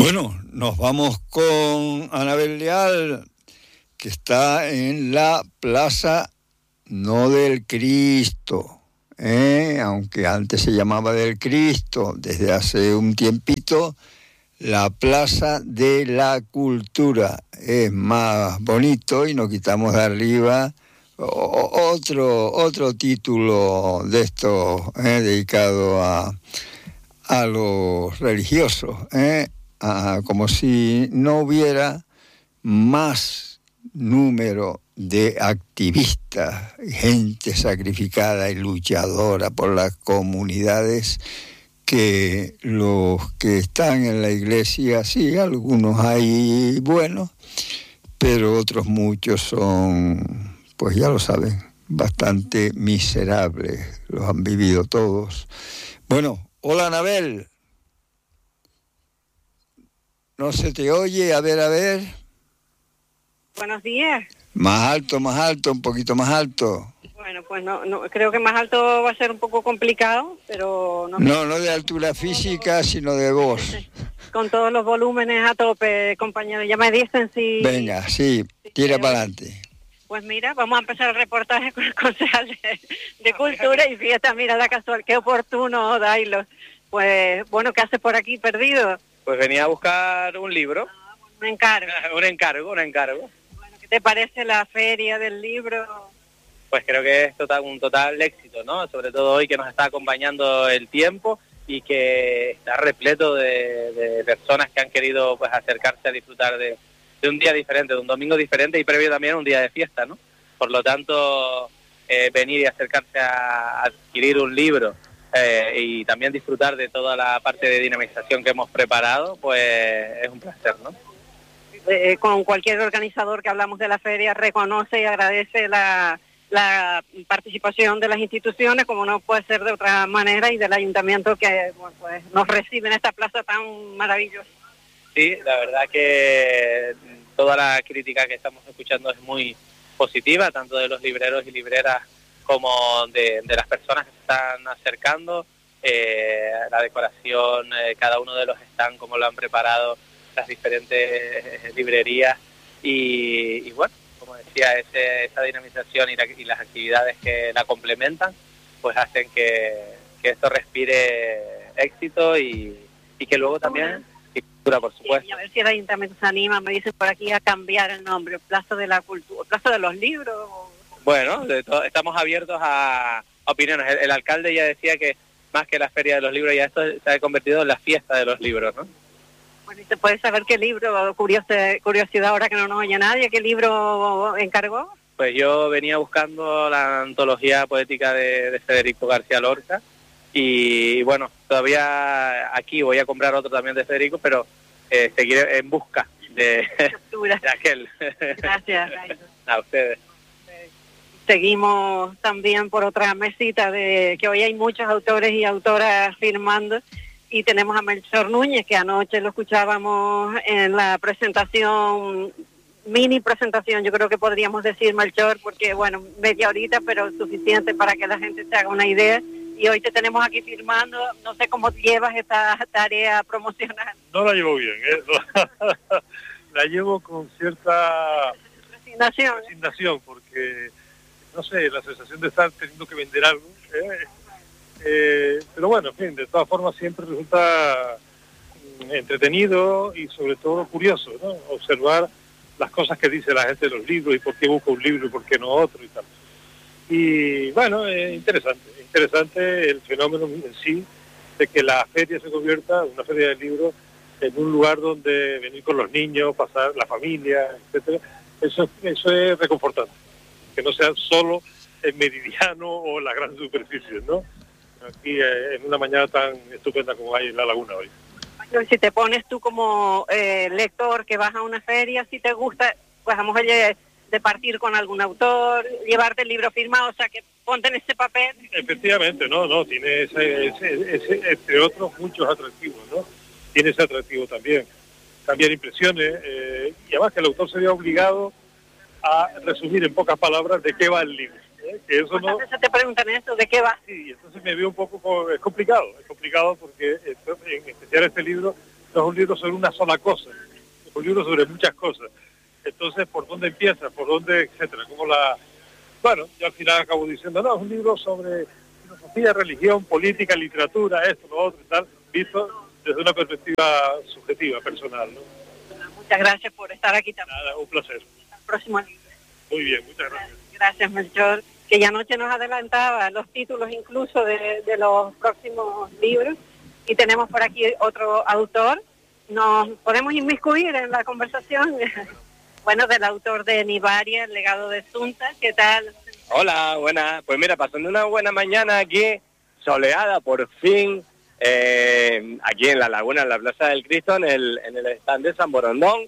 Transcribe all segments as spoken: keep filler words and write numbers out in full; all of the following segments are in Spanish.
Bueno, nos vamos con Anabel Leal, que está en la Plaza No del Cristo, ¿eh? Aunque antes se llamaba del Cristo, desde hace un tiempito, la Plaza de la Cultura. Es más bonito y nos quitamos de arriba otro, otro título de esto, ¿eh? dedicado a, a los religiosos, ¿eh? Ah, como si no hubiera más número de activistas, gente sacrificada y luchadora por las comunidades que los que están en la iglesia. Sí, algunos hay buenos, pero otros muchos son, pues ya lo saben, bastante miserables, los han vivido todos. Bueno, hola Anabel. No se te oye, a ver, a ver. Buenos días. Más alto, más alto, un poquito más alto. Bueno, pues no, no creo que más alto va a ser un poco complicado, pero... No, no, no de altura física, sino de voz. Con todos los volúmenes a tope, compañeros. Ya me dicen si... Venga, sí, si tira para adelante. Pues mira, vamos a empezar el reportaje con el concejal de, de Cultura y Fiesta. Mira, la casual, qué oportuno, Dailo. Pues, bueno, ¿qué haces por aquí perdido? Pues venía a buscar un libro. Ah, un encargo. un encargo, un encargo. Bueno, ¿qué te parece la feria del libro? Pues creo que es total, un total éxito, ¿no? Sobre todo hoy que nos está acompañando el tiempo y que está repleto de, de personas que han querido pues acercarse a disfrutar de, de un día diferente, de un domingo diferente y previo también a un día de fiesta, ¿no? Por lo tanto, eh, venir y acercarse a adquirir un libro Eh, y también disfrutar de toda la parte de dinamización que hemos preparado, pues es un placer, ¿no? Eh, con cualquier organizador que hablamos de la feria reconoce y agradece la, la participación de las instituciones, como no puede ser de otra manera, y del ayuntamiento que bueno, pues nos recibe en esta plaza tan maravillosa. Sí, la verdad que toda la crítica que estamos escuchando es muy positiva, tanto de los libreros y libreras como de, de las personas que se están acercando, eh, la decoración, eh, cada uno de los stands, como lo han preparado las diferentes librerías y, y bueno, como decía, ese, esa dinamización y, la, y las actividades que la complementan, pues hacen que, que esto respire éxito y, y que luego también, y cultura, por supuesto. Y a ver si el ayuntamiento se anima, me dicen por aquí, a cambiar el nombre, Plaza de la Cultura, Plaza de los Libros. Bueno, de to- estamos abiertos a, a opiniones. El, el alcalde ya decía que más que la Feria de los Libros, ya esto se ha convertido en la fiesta de los libros, ¿no? Bueno, ¿y se puede saber qué libro, curiosidad, curiosidad ahora que no nos oye nadie, qué libro encargó? Pues yo venía buscando la antología poética de, de Federico García Lorca y bueno, todavía aquí voy a comprar otro también de Federico, pero eh, seguiré en busca de, de aquel. Gracias. A ustedes. Seguimos también por otra mesita de que hoy hay muchos autores y autoras firmando y tenemos a Melchor Núñez, que anoche lo escuchábamos en la presentación, mini presentación, yo creo que podríamos decir, Melchor, porque bueno, media horita, pero suficiente para que la gente se haga una idea. Y hoy te tenemos aquí firmando, no sé cómo llevas esta tarea promocional. No la llevo bien, ¿eh? La llevo con cierta resignación, resignación porque no sé, la sensación de estar teniendo que vender algo, ¿eh? Eh, pero bueno, en fin, de todas formas siempre resulta entretenido y sobre todo curioso, ¿no? Observar las cosas que dice la gente de los libros y por qué busca un libro y por qué no otro y tal. Y bueno, es interesante, interesante el fenómeno en sí de que la feria se convierta, una feria del libro, en un lugar donde venir con los niños, pasar la familia, etcétera. Eso, eso es reconfortante. Que no sea solo el Meridiano o la gran superficie, ¿no? Aquí eh, en una mañana tan estupenda como hay en la laguna hoy. Si te pones tú como eh, lector que vas a una feria, si te gusta, pues a lo mejor de, de partir con algún autor, llevarte el libro firmado, o sea, que ponte en ese papel. Efectivamente, no, no, tiene ese, ese, ese, entre otros muchos atractivos, ¿no? Tiene ese atractivo también. Cambiar impresiones, eh, y además que el autor se vea obligado a resumir en pocas palabras de qué va el libro, ¿eh? Que eso no... veces te preguntan eso, ¿de qué va? Sí, entonces me veo un poco, es complicado, es complicado porque en especial este libro no es un libro sobre una sola cosa, es un libro sobre muchas cosas. Entonces, ¿por dónde empieza? ¿Por dónde, etcétera? Como la... Bueno, yo al final acabo diciendo, no, es un libro sobre filosofía, religión, política, literatura, esto, lo otro y tal, visto desde una perspectiva subjetiva, personal, ¿no? Muchas gracias por estar aquí también. Nada, un placer. Hasta el próximo libro. Muy bien, muchas gracias. Gracias, Melchor, que ya anoche nos adelantaba los títulos incluso de, de los próximos libros. Y tenemos por aquí otro autor. Nos podemos inmiscuir en la conversación. Bueno, del autor de Nibaria, El legado de Sunta. ¿Qué tal? Hola, buenas. Pues mira, pasando una buena mañana aquí, soleada por fin, eh, aquí en la Laguna, en la Plaza del Cristo, en el, en el stand de San Borondón.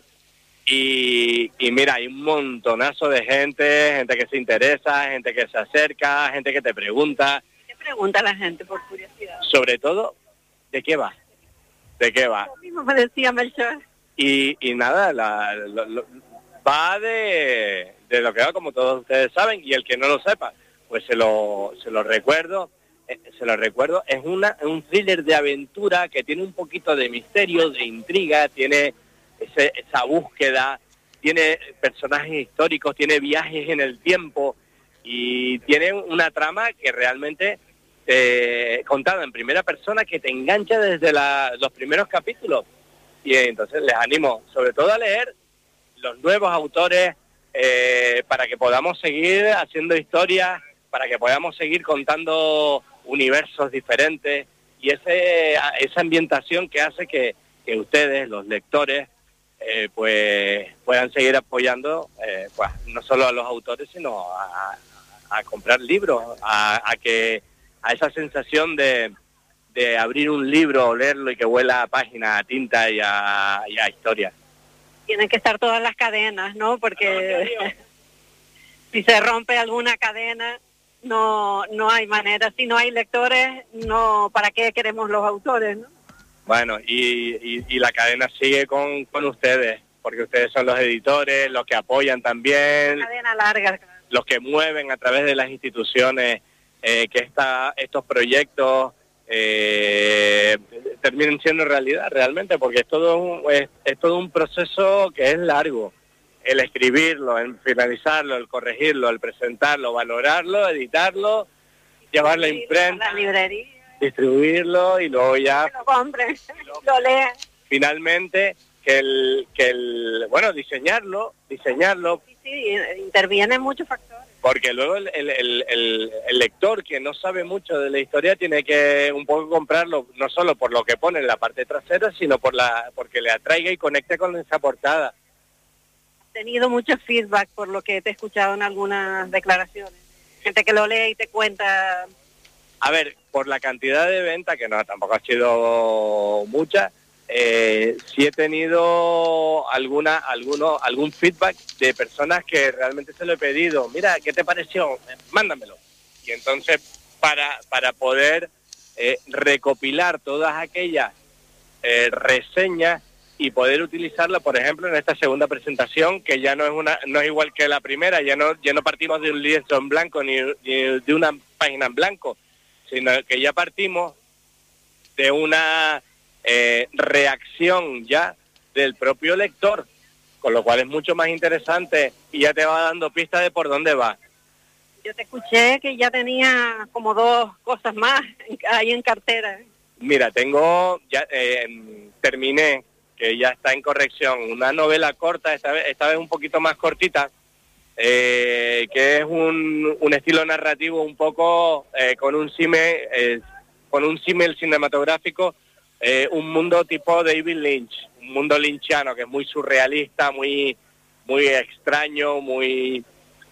Y, y mira, hay un montonazo de gente, gente que se interesa, gente que se acerca, gente que te pregunta. ¿Qué pregunta la gente, por curiosidad? Sobre todo, ¿de qué va? ¿De qué va? Lo mismo me decía Melchor. Y, y nada, la, lo, lo, va de, de lo que va, como todos ustedes saben, y el que no lo sepa, pues se lo, se lo recuerdo, eh, se lo recuerdo, es una, un thriller de aventura que tiene un poquito de misterio, de intriga, tiene ese, esa búsqueda, tiene personajes históricos, tiene viajes en el tiempo, y tiene una trama que realmente, eh, contada en primera persona, que te engancha desde la, los primeros capítulos. Y entonces les animo sobre todo a leer los nuevos autores, eh, para que podamos seguir haciendo historias, para que podamos seguir contando universos diferentes, y ese esa ambientación que hace que, que ustedes, los lectores, eh, pues puedan seguir apoyando, eh, pues no solo a los autores, sino a, a comprar libros, a, a que a esa sensación de, de abrir un libro, leerlo y que huela a página, a tinta y a, y a historia. Tienen que estar todas las cadenas, ¿no? Porque si se rompe alguna cadena, no no hay manera. Si no hay lectores, no, ¿para qué queremos los autores, no? Bueno, y, y, y la cadena sigue con, con ustedes, porque ustedes son los editores, los que apoyan también, Cadena larga, claro. Los que mueven a través de las instituciones eh, que esta, estos proyectos eh, terminen siendo realidad realmente, porque es todo un, es, es todo un proceso que es largo. El escribirlo, el finalizarlo, el corregirlo, el presentarlo, valorarlo, editarlo, llevarlo a imprenta, la librería, distribuirlo y luego ya que lo compren, lo lean. Finalmente que el que el bueno diseñarlo, diseñarlo. Sí, sí, intervienen muchos factores. Porque luego el, el, el, el, el lector que no sabe mucho de la historia tiene que un poco comprarlo, no solo por lo que pone en la parte trasera, sino por la porque le atraiga y conecte con esa portada. He tenido mucho feedback por lo que te he escuchado en algunas declaraciones. Gente que lo lee y te cuenta. A ver, por la cantidad de venta, que no tampoco ha sido mucha, eh, sí he tenido alguna, alguno, algún feedback de personas que realmente se lo he pedido. Mira, ¿qué te pareció? Mándamelo. Y entonces, para, para poder eh, recopilar todas aquellas eh, reseñas y poder utilizarla, por ejemplo, en esta segunda presentación, que ya no es una no es igual que la primera, ya no ya no partimos de un lienzo en blanco ni, ni de una página en blanco, sino que ya partimos de una eh, reacción ya del propio lector, con lo cual es mucho más interesante y ya te va dando pistas de por dónde va. Yo te escuché que ya tenía como dos cosas más ahí en cartera. Mira, tengo, ya eh, terminé, que ya está en corrección, una novela corta, esta vez, esta vez un poquito más cortita, eh, que es un, un estilo narrativo un poco eh, con un símil, eh, con un símil cinematográfico, eh, un mundo tipo David Lynch, un mundo lynchiano que es muy surrealista, muy muy extraño, muy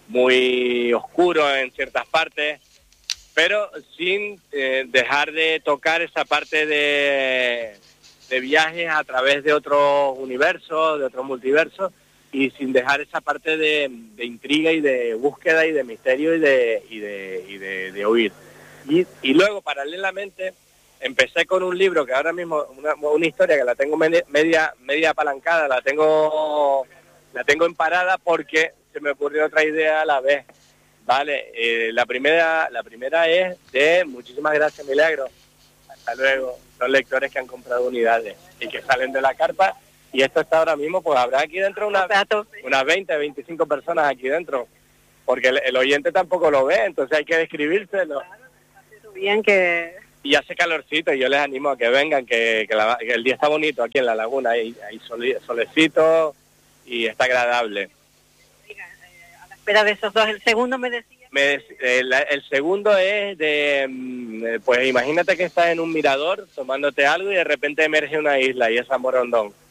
muy oscuro en ciertas partes, pero sin eh, dejar de tocar esa parte de de viajes a través de otros universos, de otros multiversos, y sin dejar esa parte de, de intriga y de búsqueda y de misterio y de y de, y de, de oír. Y, y luego, paralelamente, empecé con un libro que ahora mismo, una, una historia que la tengo media, media media apalancada, la tengo la tengo en parada porque se me ocurrió otra idea a la vez. Vale, eh, la primera la primera es de, muchísimas gracias, Milagro. Hasta luego. Son lectores que han comprado unidades y que salen de la carpa, y esto está ahora mismo, pues habrá aquí dentro unas, unas veinte, veinticinco personas aquí dentro, porque el, el oyente tampoco lo ve, entonces hay que describírselo. Bien que... Y hace calorcito, y yo les animo a que vengan, que, que, la, que el día está bonito aquí en la laguna, hay, hay sole, solecito y está agradable. A la espera de esos dos, el segundo me decía... Me, el, el segundo es de, pues imagínate que estás en un mirador tomándote algo y de repente emerge una isla y es a Morondón.